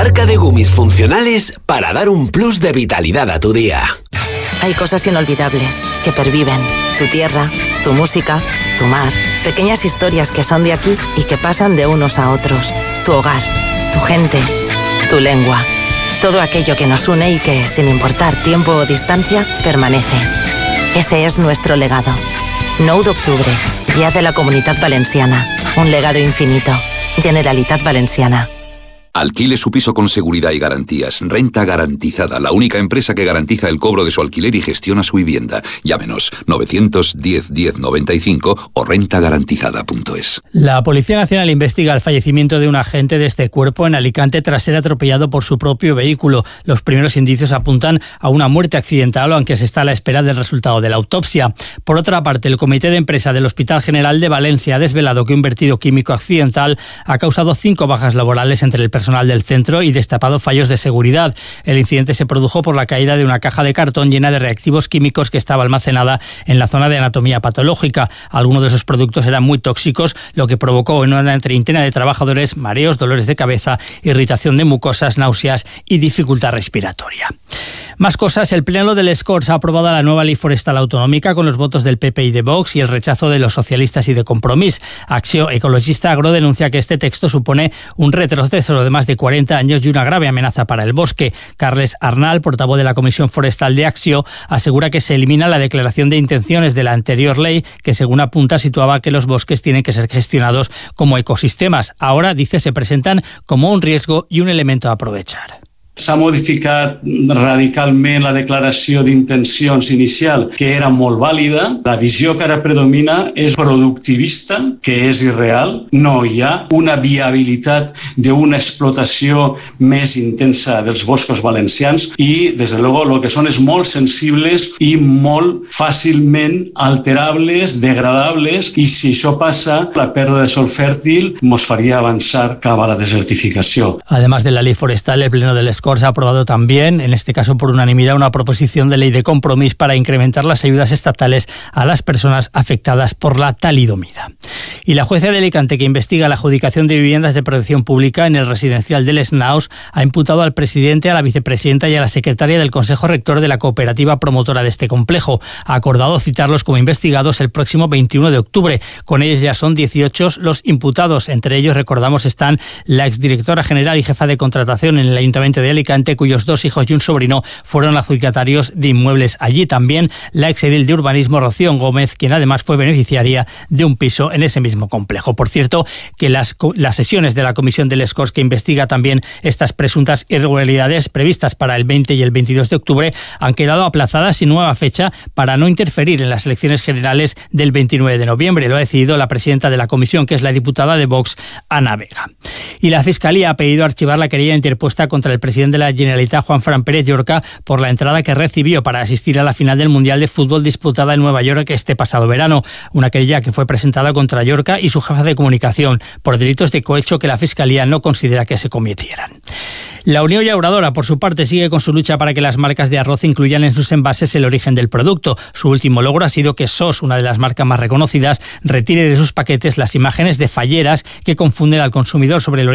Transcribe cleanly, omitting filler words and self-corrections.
marca de gumis funcionales para dar un plus de vitalidad a tu día. Hay cosas inolvidables que perviven. Tu tierra, tu música, tu mar. Pequeñas historias que son de aquí y que pasan de unos a otros. Tu hogar, tu gente, tu lengua. Todo aquello que nos une y que, sin importar tiempo o distancia, permanece. Ese es nuestro legado. 9 de octubre, Día de la Comunitat Valenciana. Un legado infinito. Generalitat Valenciana. Alquile su piso con seguridad y garantías. Renta Garantizada, la única empresa que garantiza el cobro de su alquiler y gestiona su vivienda. Llámenos 910 10 95 o rentagarantizada.es. La Policía Nacional investiga el fallecimiento de un agente de este cuerpo en Alicante tras ser atropellado por su propio vehículo. Los primeros indicios apuntan a una muerte accidental, aunque se está a la espera del resultado de la autopsia. Por otra parte, el Comité de Empresa del Hospital General de Valencia ha desvelado que un vertido químico accidental ha causado 5 bajas laborales entre el personal del centro y destapado fallos de seguridad. El incidente se produjo por la caída de una caja de cartón llena de reactivos químicos que estaba almacenada en la zona de anatomía patológica. Algunos de esos productos eran muy tóxicos, lo que provocó en una treintena de trabajadores mareos, dolores de cabeza, irritación de mucosas, náuseas y dificultad respiratoria. Más cosas, el Pleno de les Corts ha aprobado la nueva ley forestal autonómica con los votos del PP y de Vox y el rechazo de los socialistas y de Compromís. Acció Ecologista Agro denuncia que este texto supone un retroceso de más de 40 años y una grave amenaza para el bosque. Carles Arnal, portavoz de la Comisión Forestal de Acció, asegura que se elimina la declaración de intenciones de la anterior ley que, según apunta, situaba que los bosques tienen que ser gestionados como ecosistemas. Ahora, dice, se presentan como un riesgo y un elemento a aprovechar. S'ha modificat radicalment la declaració d'intencions inicial, que era molt vàlida. La visió que ara predomina és productivista, que és irreal. No hi ha una viabilitat d'una explotació més intensa dels boscos valencians i, des de luego, lo que són és molt sensibles i molt fàcilment alterables, degradables, i si això passa, la pèrdua de sòl fèrtil mos faria avançar cap a la desertificació. Además de la ley forestal, el Pleno de les Corts ha aprobado también, en este caso por unanimidad, una proposición de ley de Compromís para incrementar las ayudas estatales a las personas afectadas por la talidomida. Y la jueza de Alicante, que investiga la adjudicación de viviendas de protección pública en el residencial de Les Naus, ha imputado al presidente, a la vicepresidenta y a la secretaria del Consejo Rector de la cooperativa promotora de este complejo. Ha acordado citarlos como investigados el próximo 21 de octubre. Con ellos ya son 18 los imputados. Entre ellos, recordamos, están la exdirectora general y jefa de contratación en el Ayuntamiento de Alicante, cuyos 2 hijos y un sobrino fueron adjudicatarios de inmuebles allí. También la exedil de urbanismo Rocío Gómez, quien además fue beneficiaria de un piso en ese mismo complejo. Por cierto, que las sesiones de la Comisión de les Corts, que investiga también estas presuntas irregularidades previstas para el 20 y el 22 de octubre, han quedado aplazadas sin nueva fecha para no interferir en las elecciones generales del 29 de noviembre. Lo ha decidido la presidenta de la comisión, que es la diputada de Vox, Ana Vega. Y la Fiscalía ha pedido archivar la querella interpuesta contra el presidente de la Generalitat, Juanfran Pérez Llorca, por la entrada que recibió para asistir a la final del Mundial de Fútbol disputada en Nueva York este pasado verano. Una querella que fue presentada contra Llorca y su jefa de comunicación por delitos de cohecho que la Fiscalía no considera que se cometieran. La Unión Llauradora, por su parte, sigue con su lucha para que las marcas de arroz incluyan en sus envases el origen del producto. Su último logro ha sido que SOS, una de las marcas más reconocidas, retire de sus paquetes las imágenes de falleras que confunden al consumidor sobre el origen